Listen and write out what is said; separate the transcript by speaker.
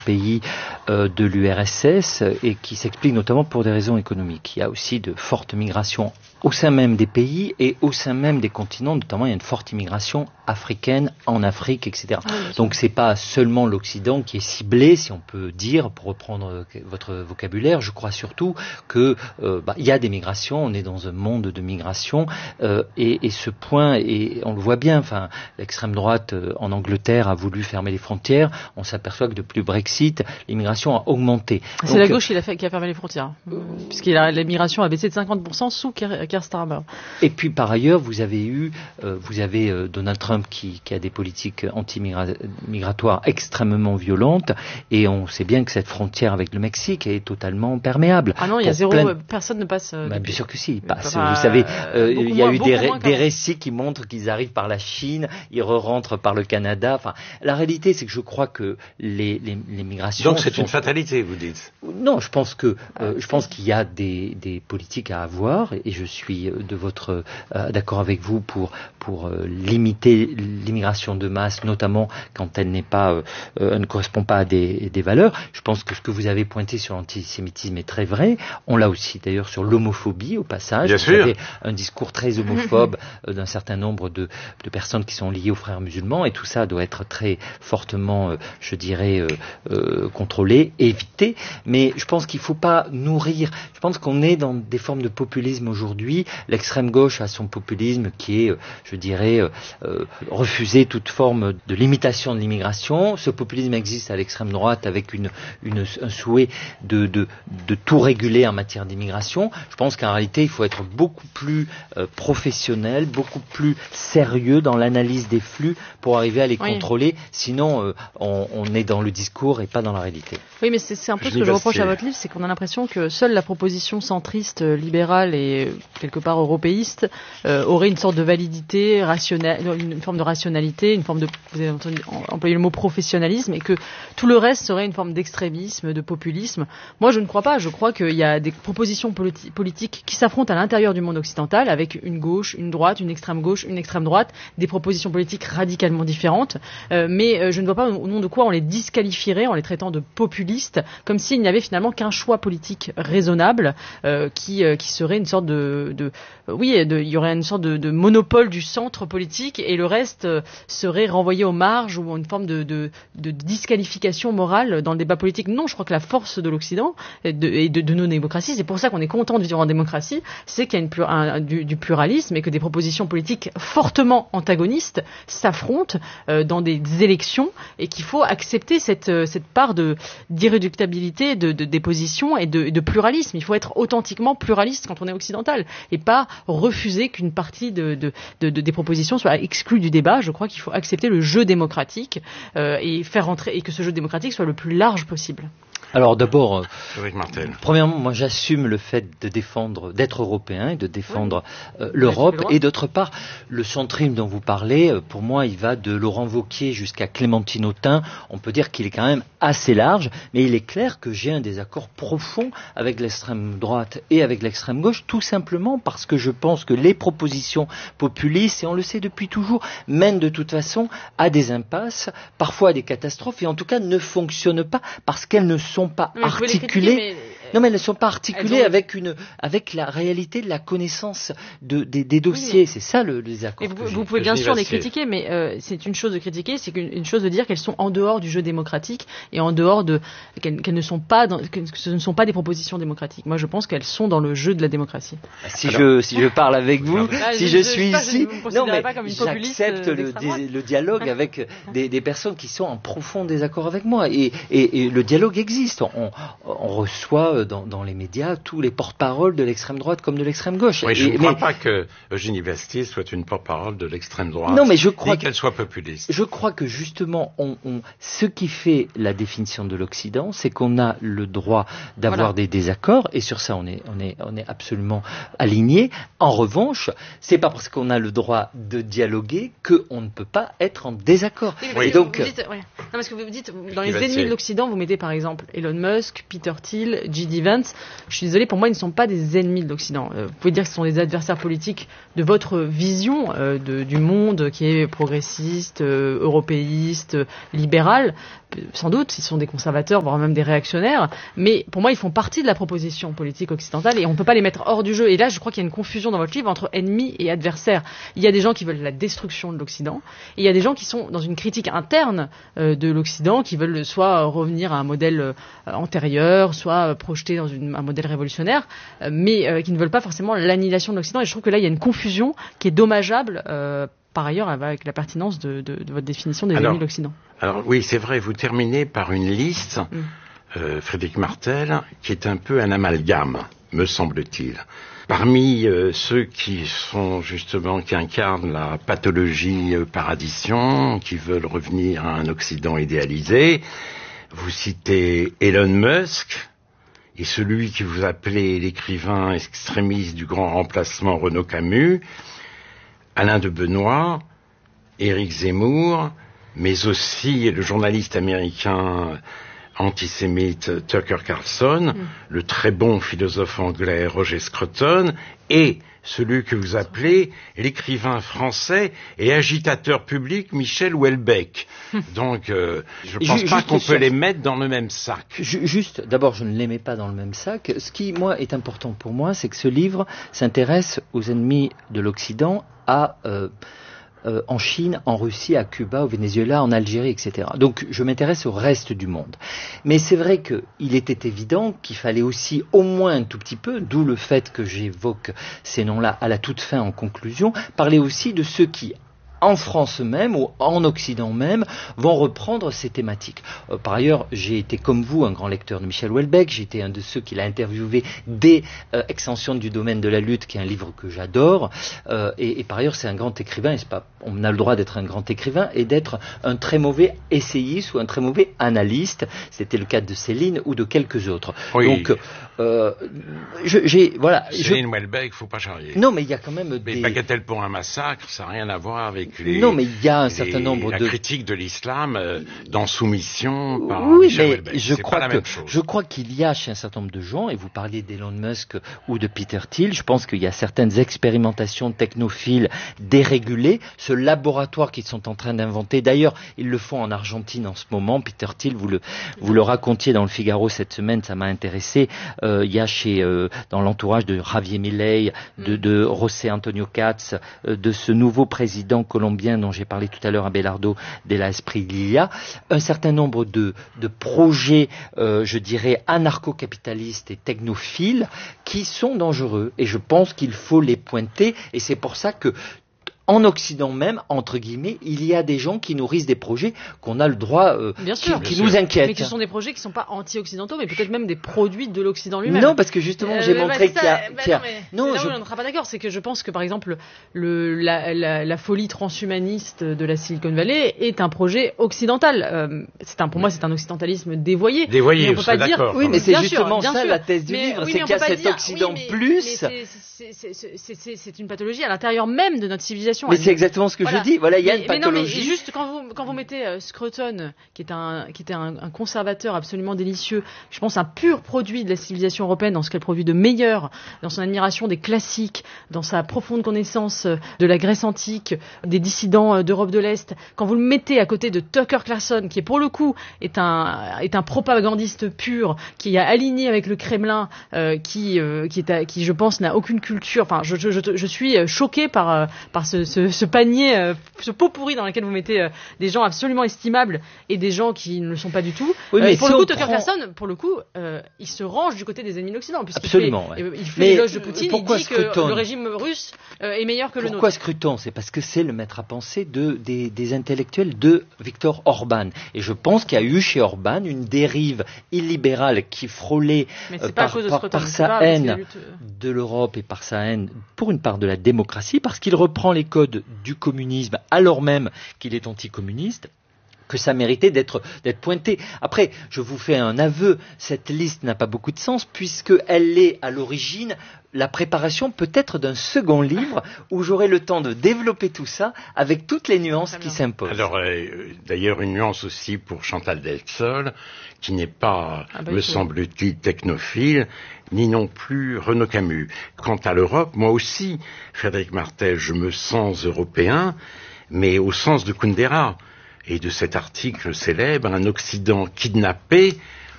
Speaker 1: pays de l'URSS et qui s'explique notamment pour des raisons économiques. Il y a aussi de fortes migrations au sein même des pays et au sein même des continents, notamment il y a une forte immigration africaine en Afrique, etc. Oui, donc c'est pas seulement l'Occident qui est ciblé, si on peut dire, pour reprendre votre vocabulaire. Je crois surtout que il y a des migrations, on est dans un monde de migration et ce point, et on le voit bien, enfin l'extrême droite en Angleterre a voulu fermer les frontières, on s'aperçoit que depuis le Brexit, l'immigration a augmenté.
Speaker 2: C'est la gauche qui a fermé les frontières, puisque l'immigration a baissé de 50% sous Keir Starmer.
Speaker 1: Et puis par ailleurs, vous avez Donald Trump qui a des politiques anti-migratoires extrêmement violentes, et on sait bien que cette frontière avec le Mexique est totalement perméable.
Speaker 2: Ah non, il y a personne ne passe.
Speaker 1: Bien sûr que si, il passe. Vous savez, il y a eu des récits qui montrent qu'ils arrivent par la Chine, ils rentrent par le Canada. Enfin, la réalité, c'est que je crois que les migrations.
Speaker 3: Donc c'est une fatalité, vous dites?
Speaker 1: Non, je pense qu'il y a des politiques à avoir, et je suis d'accord avec vous pour limiter l'immigration de masse, notamment quand elle ne correspond pas à des valeurs. Je pense que ce que vous avez pointé sur l'antisémitisme est très vrai. On l'a aussi d'ailleurs sur l'homophobie au passage.
Speaker 3: Bien sûr.
Speaker 1: Vous avez un discours très homophobe d'un certain nombre de personnes qui sont liées aux frères musulmans, et tout ça doit être très fortement, je dirais, contrôlé, évité. Mais je pense qu'il ne faut pas nourrir. Je pense qu'on est dans des formes de populisme aujourd'hui. L'extrême gauche a son populisme qui est, je dirais, refuser toute forme de limitation de l'immigration. Ce populisme existe à l'extrême droite avec un souhait de tout réguler en matière d'immigration. Je pense qu'en réalité, il faut être beaucoup plus professionnel, beaucoup plus sérieux dans l'analyse des flux pour arriver à les contrôler. Sinon, on est dans le discours et pas dans la réalité.
Speaker 2: Oui, mais c'est un peu ce que je reproche à votre livre, c'est qu'on a l'impression que seule la proposition centriste, libérale et quelque part européiste aurait une sorte de validité rationnelle, une forme de rationalité, une forme de, vous avez employé le mot professionnalisme, et que tout le reste serait une forme d'extrémisme, de populisme. Moi, je ne crois pas. Je crois qu'il y a des propositions politiques qui s'affrontent à l'intérieur du monde occidental, avec une gauche, une droite, une extrême gauche, une extrême droite, des propositions politiques radicalement différentes. Mais je ne vois pas au nom de quoi on les disqualifierait en les traitant de populistes, comme s'il n'y avait finalement qu'un choix politique raisonnable qui serait une sorte il y aurait une sorte de monopole du centre politique, et le reste serait renvoyé aux marges, ou une forme de disqualification morale dans le débat politique. Non, je crois que la force de l'Occident et de nos démocraties, c'est pour ça qu'on est content de vivre en démocratie, c'est qu'il y a du pluralisme, et que des propositions politiques fortement antagonistes s'affrontent dans des élections, et qu'il faut accepter cette part d'irréductibilité des positions et de pluralisme. Il faut être authentiquement pluraliste quand on est occidental, et pas refuser qu'une partie des propositions soit exclue du débat. Je crois qu'il faut accepter le jeu démocratique et faire rentrer, et que ce jeu démocratique soit le plus large possible.
Speaker 1: Alors d'abord, premièrement, moi j'assume le fait d'être européen et de défendre l'Europe, et d'autre part, le centrisme dont vous parlez, pour moi il va de Laurent Wauquiez jusqu'à Clémentine Autain. On peut dire qu'il est quand même assez large, mais il est clair que j'ai un désaccord profond avec l'extrême droite et avec l'extrême gauche, tout simplement parce que je pense que les propositions populistes, et on le sait depuis toujours, mènent de toute façon à des impasses, parfois à des catastrophes, et en tout cas ne fonctionnent pas parce qu'elles ne sont pas articulées. Non, mais elles ne sont pas articulées avec la réalité de la connaissance des dossiers. Oui, c'est ça le désaccord.
Speaker 2: Vous pouvez bien sûr les critiquer, mais c'est une chose de critiquer, c'est une chose de dire qu'elles sont en dehors du jeu démocratique, et en dehors qu'elles ne sont pas que ce ne sont pas des propositions démocratiques. Moi, je pense qu'elles sont dans le jeu de la démocratie.
Speaker 1: Si je parle avec vous, je suis ici, non, mais j'accepte le dialogue avec des personnes qui sont en profond désaccord avec moi, et le dialogue existe. On reçoit dans les médias tous les porte-paroles de l'extrême droite comme de l'extrême gauche.
Speaker 3: Oui, je ne crois pas que Eugénie Bastier soit une porte-parole de l'extrême droite,
Speaker 1: non, mais je crois
Speaker 3: qu'elle soit populiste.
Speaker 1: Je crois que justement, ce qui fait la définition de l'Occident, c'est qu'on a le droit d'avoir des désaccords, et sur ça on est absolument alignés. En revanche, c'est pas parce qu'on a le droit de dialoguer qu'on ne peut pas être en désaccord.
Speaker 2: Oui, et donc, non, parce que vous dites, dans les ennemis de l'Occident, vous mettez par exemple Elon Musk, Peter Thiel, J.D. J.D. Vance, je suis désolée, pour moi, ils ne sont pas des ennemis de l'Occident. Vous pouvez dire que ce sont des adversaires politiques de votre vision du monde qui est progressiste, européiste, libéral. Sans doute, ils sont des conservateurs, voire même des réactionnaires, mais pour moi, ils font partie de la proposition politique occidentale et on ne peut pas les mettre hors du jeu. Et là, je crois qu'il y a une confusion dans votre livre entre ennemis et adversaires. Il y a des gens qui veulent la destruction de l'Occident et il y a des gens qui sont dans une critique interne de l'Occident, qui veulent soit revenir à un modèle antérieur, soit projeter dans un modèle révolutionnaire, mais qui ne veulent pas forcément l'annihilation de l'Occident. Et je trouve que là, il y a une confusion qui est dommageable par ailleurs, avec la pertinence de votre définition des ennemis de l'Occident.
Speaker 3: Alors oui, c'est vrai, vous terminez par une liste, Frédéric Martel, qui est un peu un amalgame, me semble-t-il. Parmi ceux qui incarnent la pathologie paradision, qui veulent revenir à un Occident idéalisé, vous citez Elon Musk, et celui que vous appelez l'écrivain extrémiste du grand remplacement Renaud Camus, Alain de Benoît, Éric Zemmour, mais aussi le journaliste américain antisémite Tucker Carlson, le très bon philosophe anglais Roger Scruton, et celui que vous appelez l'écrivain français et agitateur public Michel Houellebecq. Donc, je ne pense pas qu'on peut les mettre dans le même sac.
Speaker 1: Juste, d'abord, je ne les mets pas dans le même sac. Ce qui, moi, est important pour moi, c'est que ce livre s'intéresse aux ennemis de l'Occident en Chine, en Russie, à Cuba, au Venezuela, en Algérie, etc. Donc je m'intéresse au reste du monde. Mais c'est vrai qu'il était évident qu'il fallait aussi au moins un tout petit peu, d'où le fait que j'évoque ces noms-là à la toute fin en conclusion, parler aussi de ceux qui, en France même ou en Occident même, vont reprendre ces thématiques. Par ailleurs, j'ai été comme vous un grand lecteur de Michel Houellebecq, j'ai été un de ceux qui l'a interviewé dès Extension du domaine de la lutte, qui est un livre que j'adore, et par ailleurs c'est un grand écrivain, et c'est pas, on a le droit d'être un grand écrivain et d'être un très mauvais essayiste ou un très mauvais analyste, c'était le cas de Céline ou de quelques autres.
Speaker 3: Oui.
Speaker 1: Donc,
Speaker 3: Céline Houellebecq, il ne faut pas charrier.
Speaker 1: Non, mais il y a quand même
Speaker 3: des... Bagatelle pour un massacre, ça n'a rien à voir avec
Speaker 1: non, mais il y a un certain nombre
Speaker 3: la critique de l'islam dans Soumission par
Speaker 1: oui,
Speaker 3: Michel
Speaker 1: mais
Speaker 3: Houellebecq.
Speaker 1: Je crois qu'il y a chez un certain nombre de gens, et vous parliez d'Elon Musk ou de Peter Thiel, je pense qu'il y a certaines expérimentations technophiles dérégulées, ce laboratoire qu'ils sont en train d'inventer. D'ailleurs, ils le font en Argentine en ce moment. Peter Thiel, vous le racontiez dans le Figaro cette semaine, ça m'a intéressé. Il y a dans l'entourage de Javier Milei, de José Antonio Katz, de ce nouveau président colombien dont j'ai parlé tout à l'heure, Abelardo de la Esprilia, un certain nombre de projets, je dirais, anarcho-capitalistes et technophiles qui sont dangereux. Et je pense qu'il faut les pointer. Et c'est pour ça que en Occident même, entre guillemets, il y a des gens qui nourrissent des projets qu'on a le droit, qui nous inquiètent.
Speaker 2: Mais qui sont des projets qui ne sont pas anti-occidentaux, mais peut-être même des produits de l'Occident lui-même.
Speaker 1: Non, parce que justement, j'ai montré qu'il y a...
Speaker 2: Non, on ne sera pas d'accord. C'est que je pense que, par exemple, la folie transhumaniste de la Silicon Valley est un projet occidental. Pour moi, c'est un occidentalisme dévoyé.
Speaker 3: Dévoyé,
Speaker 2: on peut pas dire.
Speaker 1: Oui, mais c'est justement ça la thèse du livre, c'est qu'il y a cet Occident plus.
Speaker 2: C'est une pathologie à l'intérieur même de notre civilisation.
Speaker 1: Mais c'est exactement ce que je dis. Voilà, il y a une pathologie.
Speaker 2: Mais juste quand vous mettez Scruton, qui était un conservateur absolument délicieux, je pense un pur produit de la civilisation européenne dans ce qu'elle produit de meilleur, dans son admiration des classiques, dans sa profonde connaissance de la Grèce antique, des dissidents d'Europe de l'Est. Quand vous le mettez à côté de Tucker Carlson, qui pour le coup est un propagandiste pur, qui est aligné avec le Kremlin, qui je pense n'a aucune culture. Enfin, je suis choqué par ce panier, ce pot pourri dans lequel vous mettez des gens absolument estimables et des gens qui ne le sont pas du tout.
Speaker 1: Oui, mais
Speaker 2: pour le coup, Tucker Carlson, il se range du côté des ennemis de l'Occident.
Speaker 1: Absolument.
Speaker 2: Il fait l'éloge de Poutine, il dit que le régime russe est meilleur que le nôtre.
Speaker 1: Pourquoi Scruton ? C'est parce que c'est le maître à penser des intellectuels de Viktor Orban. Et je pense qu'il y a eu chez Orban une dérive illibérale qui frôlait par sa haine de l'Europe et par sa haine, pour une part, de la démocratie, parce qu'il reprend les codes du communisme alors même qu'il est anticommuniste. que ça méritait d'être pointé. Après, je vous fais un aveu, cette liste n'a pas beaucoup de sens puisqu'elle est à l'origine la préparation peut-être d'un second livre où j'aurai le temps de développer tout ça avec toutes les nuances qui s'imposent.
Speaker 3: Alors, d'ailleurs, une nuance aussi pour Chantal Delsol, qui n'est pas, me semble-t-il, technophile, ni non plus Renaud Camus. Quant à l'Europe, moi aussi, Frédéric Martel, je me sens européen, mais au sens de Kundera. Et de cet article célèbre, un Occident kidnappé